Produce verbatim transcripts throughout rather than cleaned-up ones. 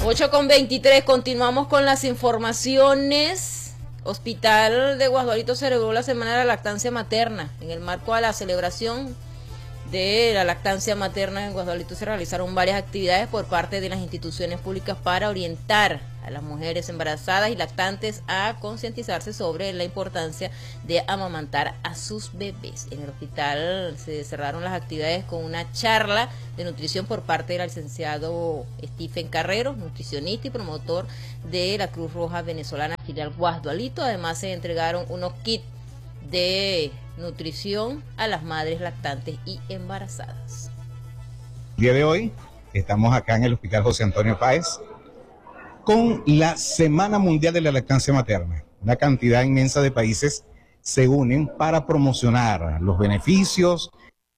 ocho con veintitrés, continuamos con las informaciones. Hospital de Guasdualito celebró la Semana de la Lactancia Materna. En el marco de la celebración de la lactancia materna en Guasdualito se realizaron varias actividades por parte de las instituciones públicas para orientar a las mujeres embarazadas y lactantes a concientizarse sobre la importancia de amamantar a sus bebés. En el hospital se cerraron las actividades con una charla de nutrición por parte del licenciado Stephen Carrero, nutricionista y promotor de la Cruz Roja Venezolana filial Guasdualito. Además se entregaron unos kits de nutrición a las madres lactantes y embarazadas. El día de hoy estamos acá en el Hospital José Antonio Páez con la Semana Mundial de la Lactancia Materna. Una cantidad inmensa de países se unen para promocionar los beneficios,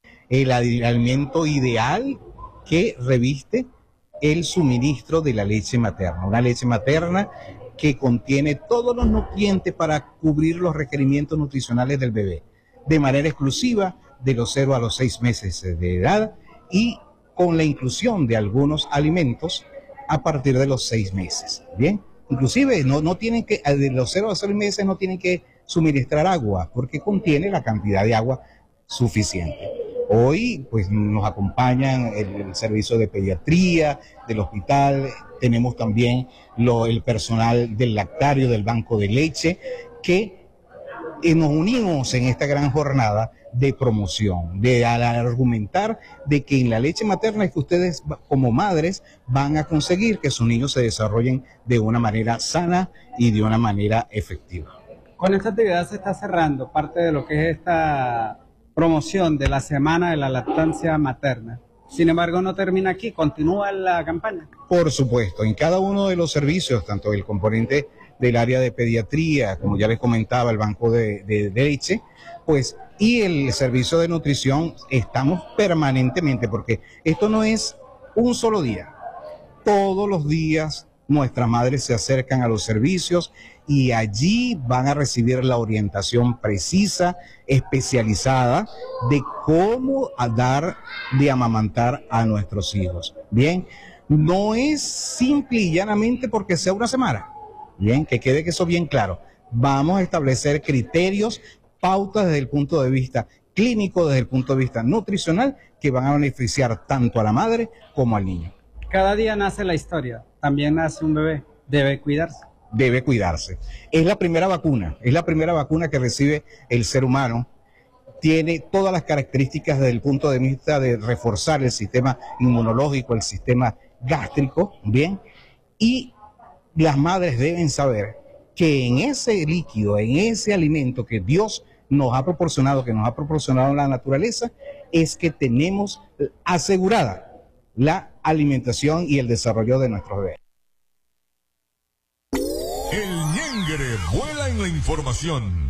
el alimento ideal que reviste el suministro de la leche materna. Una leche materna que contiene todos los nutrientes para cubrir los requerimientos nutricionales del bebé, de manera exclusiva de los cero a los seis meses de edad y con la inclusión de algunos alimentos a partir de los seis meses. Bien, inclusive no, no tienen que, de los cero a los seis meses no tienen que suministrar agua porque contiene la cantidad de agua suficiente. Hoy pues nos acompañan el, el servicio de pediatría del hospital, tenemos también lo, el personal del lactario, del banco de leche, que eh, nos unimos en esta gran jornada de promoción, de argumentar de que en la leche materna es que ustedes como madres van a conseguir que sus niños se desarrollen de una manera sana y de una manera efectiva. Con esta actividad se está cerrando parte de lo que es esta promoción de la Semana de la Lactancia Materna. Sin embargo, no termina aquí, continúa la campaña. Por supuesto, en cada uno de los servicios, tanto el componente del área de pediatría, como ya les comentaba, el banco de, de, de leche, pues, y el servicio de nutrición, estamos permanentemente, porque esto no es un solo día. Todos los días nuestras madres se acercan a los servicios y allí van a recibir la orientación precisa, especializada, de cómo dar de amamantar a nuestros hijos. Bien, no es simple y llanamente porque sea una semana. Bien, que quede que eso bien claro. Vamos a establecer criterios, pautas desde el punto de vista clínico, desde el punto de vista nutricional, que van a beneficiar tanto a la madre como al niño. Cada día nace la historia, también nace un bebé, debe cuidarse. Debe cuidarse. Es la primera vacuna, es la primera vacuna que recibe el ser humano. Tiene todas las características desde el punto de vista de reforzar el sistema inmunológico, el sistema gástrico, bien, y las madres deben saber que en ese líquido, en ese alimento que Dios nos ha proporcionado, que nos ha proporcionado la naturaleza, es que tenemos asegurada la alimentación y el desarrollo de nuestros bebés. El ñengre vuela en la información.